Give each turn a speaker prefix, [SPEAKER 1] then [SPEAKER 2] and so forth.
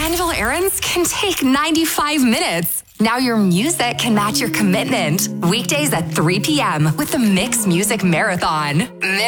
[SPEAKER 1] annual errands can take 95 minutes. Now your music can match your commitment. Weekdays at 3 p.m. with the Mix Music Marathon.